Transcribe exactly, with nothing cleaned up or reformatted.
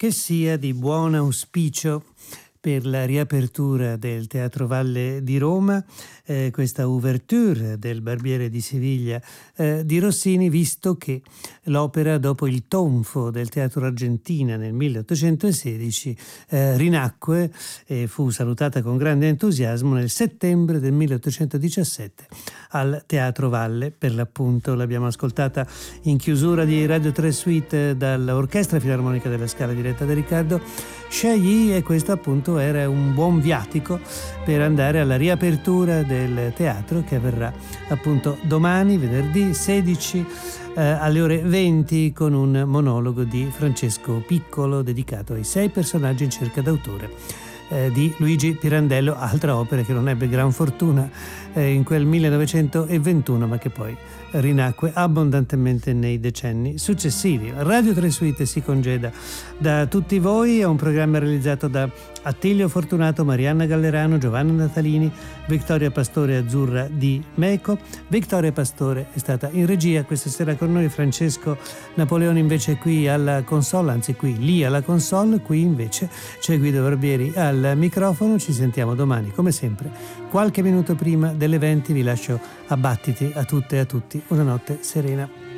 che sia di buon auspicio per la riapertura del Teatro Valle di Roma, eh, questa ouverture del Barbiere di Siviglia eh, di Rossini, visto che l'opera, dopo il tonfo del Teatro Argentina nel milleottocentosedici, eh, rinacque e fu salutata con grande entusiasmo nel settembre del milleottocentodiciassette al Teatro Valle. Per l'appunto l'abbiamo ascoltata in chiusura di Radio tre Suite dall'Orchestra Filarmonica della Scala diretta da Riccardo Chailly, e questo appunto era un buon viatico per andare alla riapertura del teatro, che avverrà appunto domani, venerdì sedici, eh, alle ore venti, con un monologo di Francesco Piccolo dedicato ai sei personaggi in cerca d'autore eh, di Luigi Pirandello, altra opera che non ebbe gran fortuna eh, in quel millenovecentoventuno, ma che poi rinacque abbondantemente nei decenni successivi. Radio tre Suite si congeda da tutti voi, è un programma realizzato da Attilio Fortunato, Marianna Gallerano, Giovanna Natalini, Vittoria Pastore, Azzurra Di Meco. Vittoria Pastore è stata in regia questa sera con noi, Francesco Napoleone invece qui alla console, anzi qui lì alla console, qui invece c'è Guido Barbieri al microfono. Ci sentiamo domani come sempre qualche minuto prima delle venti. Vi lascio a battiti a tutte e a tutti una notte serena.